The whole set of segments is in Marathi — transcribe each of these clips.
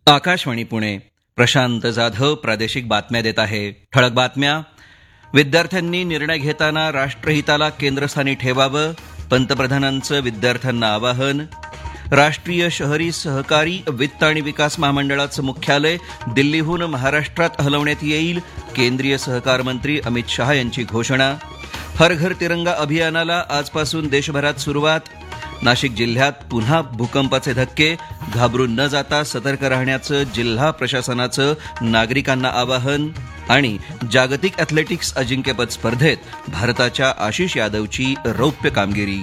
आकाशवाणी पुणे. प्रशांत जाधव प्रादेशिक बातम्या देत आहे. ठळक बातम्या. विद्यार्थ्यांनी निर्णय घेताना राष्ट्रहिताला केंद्रस्थानी ठेवावं, पंतप्रधानांचं विद्यार्थ्यांना आवाहन. राष्ट्रीय शहरी सहकारी वित्त आणि विकास महामंडळाचं मुख्यालय दिल्लीहून महाराष्ट्रात हलवण्यात येईल, केंद्रीय सहकार मंत्री अमित शहा यांची घोषणा. हर घर तिरंगा अभियानाला आजपासून देशभरात सुरुवात. नाशिक जिल्ह्यात पुन्हा भूकंपाचे धक्के, घाबरून न जाता सतर्क राहण्याचं जिल्हा प्रशासनाचं नागरिकांना आवाहन. आणि जागतिक अथलेटिक्स अजिंक्यपद स्पर्धेत भारताच्या आशिष यादवची रौप्य कामगिरी.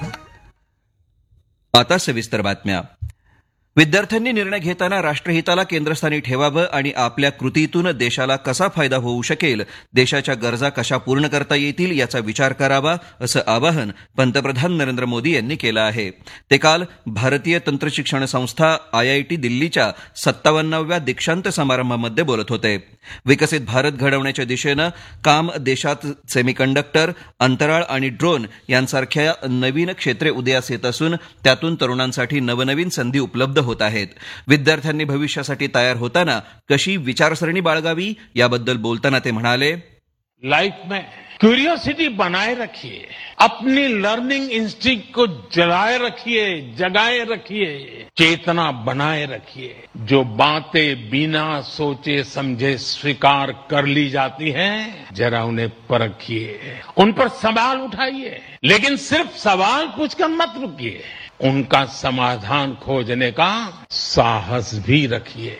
आता सविस्तर बातम्या. विद्यार्थ्यांनी निर्णय घेताना राष्ट्रहिताला केंद्रस्थानी ठेवावं आणि आपल्या कृतीतून देशाला कसा फायदा होऊ शकेल, देशाच्या गरजा कशा पूर्ण करता येतील याचा विचार करावा, असं आवाहन पंतप्रधान नरेंद्र मोदी यांनी केलं आहे. ते काल भारतीय तंत्रशिक्षण संस्था IIT दिल्लीच्या 57व्या दीक्षांत समारंभामध्ये बोलत होते. विकसित भारत घडवण्याच्या दिशेनं काम देशात सेमीकंडक्टर, अंतराळ आणि ड्रोन यांसारख्या नवीन क्षेत्रे उदयास येत असून त्यातून तरुणांसाठी नवनवीन संधी उपलब्ध होत आहेत. विद्यार्थ्यांनी भविष्यासाठी तयार होताना कशी विचारसरणी बाळगावी याबद्दल बोलताना ते म्हणाले, लाइफ में क्यूरियोसिटी बनाए रखिए, अपनी लर्निंग इंस्टिंक्ट को जगाए रखिए, चेतना बनाए रखिए. जो बातें बिना सोचे समझे स्वीकार कर ली जाती हैं, जरा उन्हें परखिए, उन पर सवाल उठाइए, लेकिन सिर्फ सवाल पूछकर मत रुकिए, उनका समाधान खोजने का साहस भी रखिए.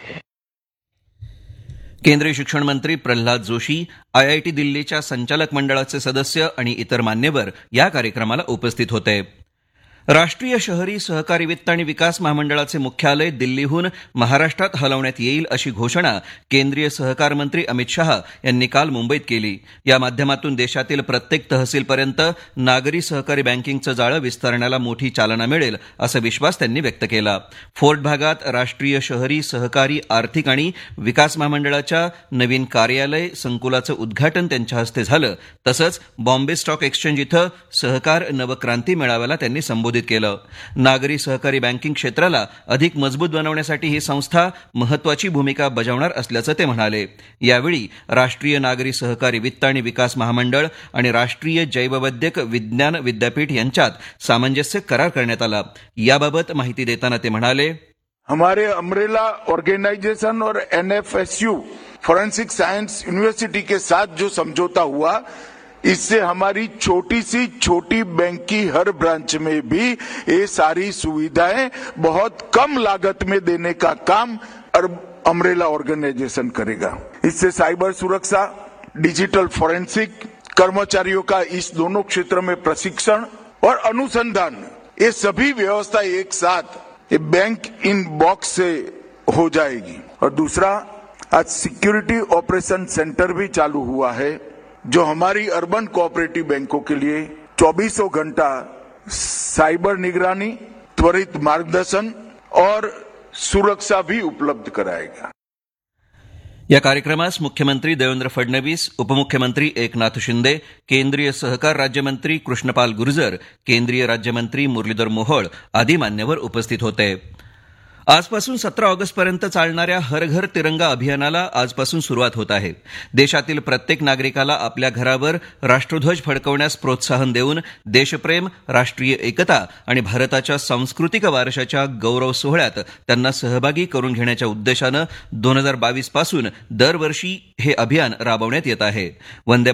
केंद्रीय शिक्षण मंत्री प्रल्हाद जोशी, IIT दिल्लीच्या संचालक मंडळाचे सदस्य आणि इतर मान्यवर या कार्यक्रमाला उपस्थित होते. राष्ट्रीय शहरी सहकारी वित्त आणि विकास महामंडळाचे मुख्यालय दिल्लीहून महाराष्ट्रात हलवण्यात येईल अशी घोषणा केंद्रीय सहकार मंत्री अमित शहा यांनी काल मुंबईत केली. या माध्यमातून देशातील प्रत्येक तहसीलपर्यंत नागरी सहकारी बँकिंगचं जाळं विस्तारण्याला मोठी चालना मिळेल असा विश्वास त्यांनी व्यक्त केला. फोर्ट भागात राष्ट्रीय शहरी सहकारी आर्थिक आणि विकास महामंडळाच्या नवीन कार्यालय संकुलाचं उद्घाटन त्यांच्या हस्ते झालं. तसंच बॉम्बे स्टॉक एक्सचेंज इथं सहकार नवक्रांती मेळाव्याला त्यांनी संबोधित केलं. नागरी सहकारी बँकिंग क्षेत्राला अधिक मजबूत बनवण्यासाठी ही संस्था महत्वाची भूमिका बजावणार असल्याचं ते म्हणाले. यावेळी राष्ट्रीय नागरी सहकारी वित्त आणि विकास महामंडळ आणि राष्ट्रीय जैववैद्यक विज्ञान विद्यापीठ यांच्यात सामंजस्य करार करण्यात आला. याबाबत माहिती देताना ते म्हणाले, हमारे अम्ब्रेला ऑर्गेनाइजेशन और NFSU फॉरेंसिक साइंस यूनिवर्सिटी के साथ जो समझौता हुआ, इससे हमारी छोटी सी छोटी बैंक की हर ब्रांच में भी ये सारी सुविधाएं बहुत कम लागत में देने का काम अम्ब्रेला ऑर्गेनाइजेशन करेगा. इससे साइबर सुरक्षा, डिजिटल फॉरेंसिक, कर्मचारियों का इस दोनों क्षेत्र में प्रशिक्षण और अनुसंधान, ये सभी व्यवस्था एक साथ ये बैंक इन बॉक्स से हो जाएगी. और दूसरा, आज सिक्योरिटी ऑपरेशन सेंटर भी चालू हुआ है, जो हमारी अर्बन कोऑपरेटिव बैंकों के लिए 24 घंटा साइबर निगरानी, त्वरित मार्गदर्शन और सुरक्षा भी उपलब्ध कराएगा. या कार्यक्रमास मुख्यमंत्री देवेंद्र फडणवीस, उपमुख्यमंत्री एकनाथ शिंदे, केंद्रीय सहकार राज्यमंत्री कृष्णपाल गुर्जर, केंद्रीय राज्यमंत्री मुरलीधर मोहोळ आदी मान्यवर उपस्थित होते. आजपासून 17 ऑगस्टपर्यंत चालणाऱ्या हर घर तिरंगा अभियानाला आजपासून सुरुवात होत आहे. देशातील प्रत्येक नागरिकाला आपल्या घरावर राष्ट्रध्वज फडकवण्यास प्रोत्साहन देऊन देशप्रेम, राष्ट्रीय एकता आणि भारताच्या सांस्कृतिक वारशाच्या गौरव सोहळ्यात त्यांना सहभागी करून घेण्याच्या उद्देशानं 2022 पासून दरवर्षी हे अभियान राबवण्यात येत आहे. वंदे